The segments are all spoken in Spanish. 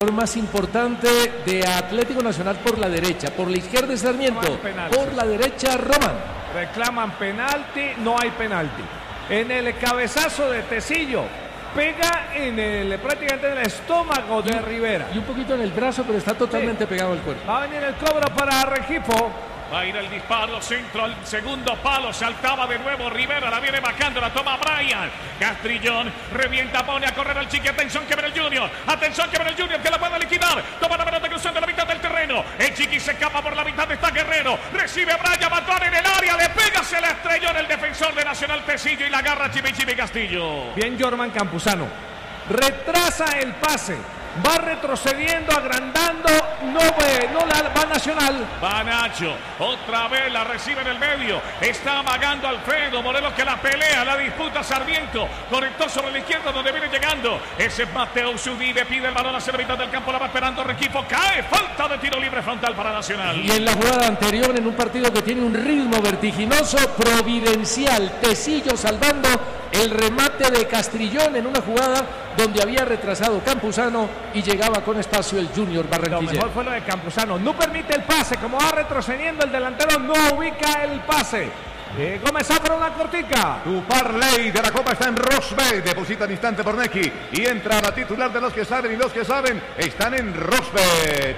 Más importante de Atlético Nacional por la derecha, por la izquierda es Sarmiento, por la derecha Román. Reclaman penalti, no hay penalti. En el cabezazo de Tecillo, pega prácticamente en el estómago de Rivera. Y un poquito en el brazo, pero está totalmente pegado al cuerpo. Va a venir el cobro para Rengifo. Va a ir el disparo, centro al segundo palo, saltaba de nuevo Rivera, la viene bajando, la toma Brian. Castrillón, revienta, pone a correr al Chiqui, atención que viene el Junior, que la puede liquidar, toma la pelota cruzando la mitad del terreno, el Chiqui se escapa por la mitad, está Guerrero, recibe Brian, Batuán en el área, le pega, se la estrelló en el defensor de Nacional Tecillo y la agarra Chipi Castillo. Bien Jorman Campuzano, retrasa el pase. Va retrocediendo, agrandando, no la va Nacional. Va Nacho, otra vez la recibe en el medio. Está amagando Alfredo Morelos que la pelea, la disputa Sarmiento. Conectó sobre la izquierda donde viene llegando. Ese es Mateo Zubide, pide el balón hacia la mitad del campo, la va esperando Rengifo. Cae, falta de tiro libre frontal para Nacional. Y en la jugada anterior, en un partido que tiene un ritmo vertiginoso, providencial, Tecillo salvando el remate de Castrillón en una jugada donde había retrasado Campuzano y llegaba con espacio el Junior Barranquilla. Lo mejor fue lo de Campuzano, no permite el pase, como va retrocediendo el delantero, no ubica el pase. Gómez Zafra, una cortica. Tu parlay de la Copa está en Rosbet. Deposita al instante por Neki y entra a la titular de los que saben, y los que saben están en Rosbet.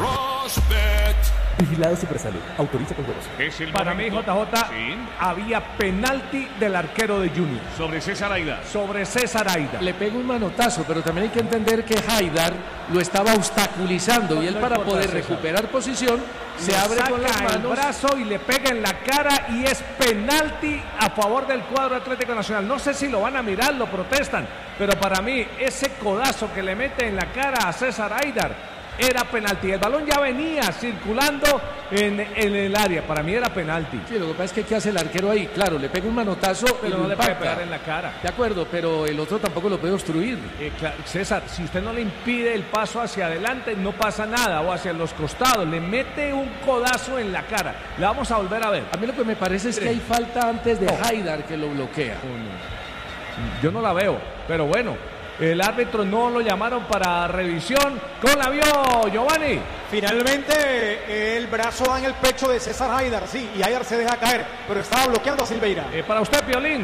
Rosbet. Vigilado Supersalud. Autoriza con juegos. Para mí, JJ, sí, había penalti del arquero de Junior. Sobre César Aida. Sobre César Aida. Le pega un manotazo, pero también hay que entender que Haidar lo estaba obstaculizando y él para poder recuperar posición se abre con las manos. El brazo y le pega en la cara y es penalti a favor del cuadro Atlético Nacional. No sé si lo van a mirar, lo protestan, pero para mí ese codazo que le mete en la cara a César Aidar era penalti. El balón ya venía circulando en el área. Para mí era penalti. Sí, lo que pasa es que ¿qué hace el arquero ahí? Claro, le pega un manotazo, pero no le puede pegar en la cara. De acuerdo, pero el otro tampoco lo puede obstruir. Claro, César, si usted no le impide el paso hacia adelante, no pasa nada, o hacia los costados. Le mete un codazo en la cara. La vamos a volver a ver. A mí lo que me parece es que hay falta antes de Haidar que lo bloquea. Yo no la veo, pero bueno. El árbitro no lo llamaron para revisión. ¿Cómo la vio, Giovanni? Finalmente el brazo va en el pecho de César Haidar, sí, y Haidar se deja caer, pero estaba bloqueando a Silveira. Para usted, Piolín.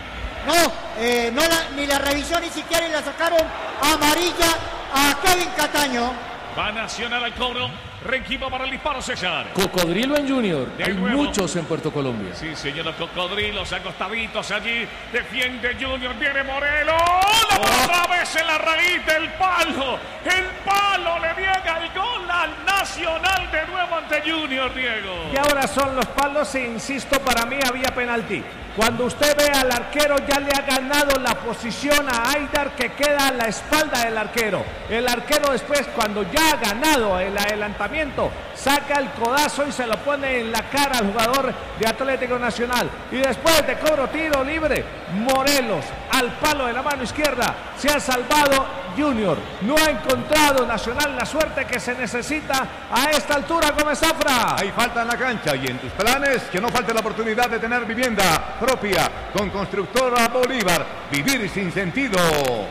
No, ni la revisión ni siquiera la sacaron amarilla a Kevin Cataño. Va Nacional al cobro. Rengifo para el disparo, César. Cocodrilo en Junior. Hay muchos en Puerto Colombia. Sí, señor, los cocodrilos acostaditos allí. Defiende Junior. Viene Morelos. Otra vez en la raíz del palo. El palo le niega el gol al Nacional de nuevo ante Junior, Diego. Y ahora son los palos e insisto, para mí había penalti. Cuando usted ve al arquero, ya le ha ganado la posición a Haidar, que queda a la espalda del arquero. El arquero después, cuando ya ha ganado el adelantamiento, saca el codazo y se lo pone en la cara al jugador de Atlético Nacional. Y después de cobro tiro libre, Morelos al palo de la mano izquierda. Se ha salvado Junior. No ha encontrado Nacional la suerte que se necesita a esta altura, Gómez Zafra. Hay falta en la cancha y en tus planes que no falte la oportunidad de tener vivienda propia con Constructora Bolívar. Vivir sin sentido.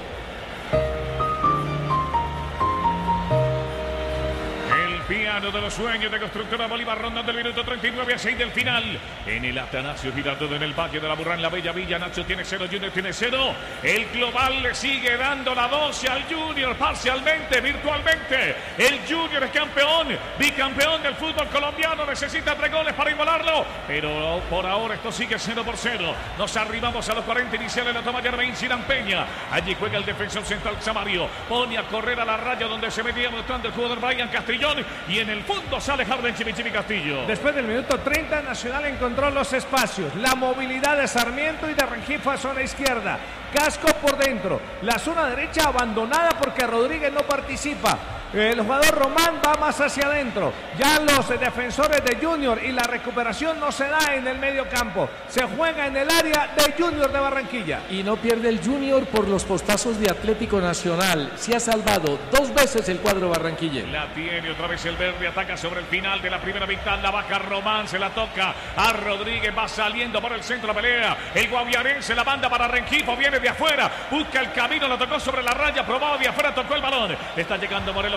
Piano de los sueños de Constructora Bolívar, rondando el minuto 39 a 6 del final. En el Atanasio Girardot, en el Valle de la Burrán, la Bella Villa. Nacho tiene 0, Junior tiene 0. El global le sigue dando la 12 al Junior, parcialmente, virtualmente. El Junior es campeón, bicampeón del fútbol colombiano. Necesita 3 goles para igualarlo, pero por ahora esto sigue 0-0. Nos arribamos a los 40 iniciales. La toma Yerbaín Sirán Peña. Allí juega el defensor central Samario. Pone a correr a la raya donde se metía mostrando el jugador Brian Castrillón. Y en el fondo sale Harden Chipi Castillo. Después del minuto 30, Nacional encontró los espacios. La movilidad de Sarmiento y de Rengifo a zona izquierda. Casco por dentro. La zona derecha abandonada porque Rodríguez no participa. El jugador Román va más hacia adentro. Ya los defensores de Junior y la recuperación no se da en el medio campo. Se juega en el área de Junior de Barranquilla. Y no pierde el Junior por los postazos de Atlético Nacional. Se ha salvado 2 veces el cuadro Barranquilla. La tiene otra vez el verde, ataca sobre el final de la primera mitad, la baja Román, se la toca a Rodríguez, va saliendo por el centro de la pelea. El guaviarense la manda para Rengifo, viene de afuera, busca el camino, la tocó sobre la raya, probaba de afuera, tocó el balón. Está llegando Morelos